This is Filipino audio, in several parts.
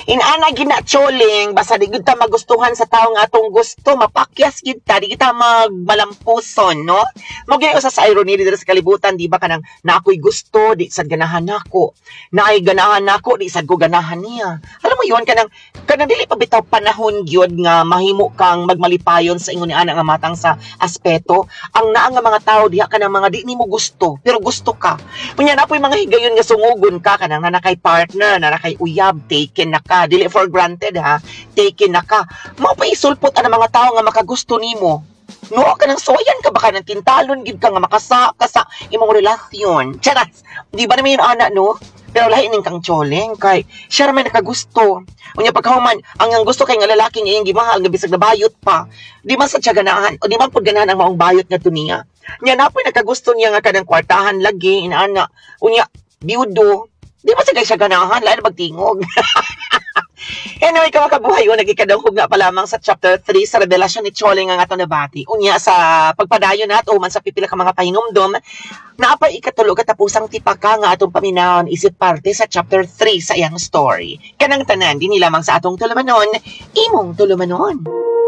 Inana ginacholing, basta di kita magustuhan sa tao nga atong gusto, mapakyas kita, di kita magmalampuson, no? Magyay usa sa irony dito sa kalibutan, di ba kanang na ako'y gusto, di sad ganahan nako. Na ay ganahan nako, di sad ko ganahan niya. Alam mo yun, kanang dili pa bitaw panahon gyud nga mahimo kang magmalipayon sa ingon ni ana nga matang sa aspeto. Ang naa nga mga tao diha kanang mga di nimo gusto, pero gusto ka. Unya na po'y mga higayon nga sungugon ka kanang nanakay partner, nanakay uyab, taken na ka, dili for granted ha, taken na ka. Mao pa isulpot ang mga tao nga makagusto nimo. No, kanang soyan ka baka nang tintalon gid ka nga makasa ka sa imong relasyon. Charas, di ba naman yung ana no? Pero lahi ning kang choleng kay siya man nakagusto. Unya pagkahuman, ang gusto kay nga lalaki nga iyang gimahal nga bisag nabayot pa. Di man sa tiya ganahan o di man pud ganahan ang maong bayot nga tuniya. Nya na po'y nakagusto niya nga kanang kwartahan lagi inaana. Unya biudo. Di ba sa siya ganahan lain magtingog. Anyway, kamakabuhay yun, nagikadangkog nga pa lamang sa chapter 3 sa revelasyon ni Choleng ang ato nabati. Unya sa pagpadayon na man sa pipila ka mga pahinumdom, naapay ikatulo katapusang tipaka nga atong paminahon isip parte sa chapter 3 sa iyang story. Kanang tanan, din lamang sa atong tulumanon, imong tulumanon.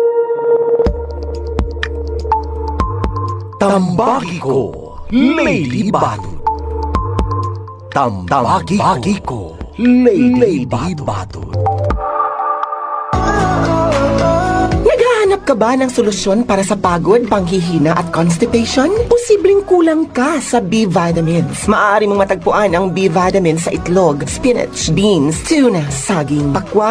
Tambaki ko, Lady Batut. Tambaki ko, Lady Batut. Naghahanap ka ba ng solusyon para sa pagod, panghihina at constipation? Posibleng kulang ka sa B-vitamins. Maaari mong matagpuan ang B-vitamins sa itlog, spinach, beans, tuna, saging, pakwan,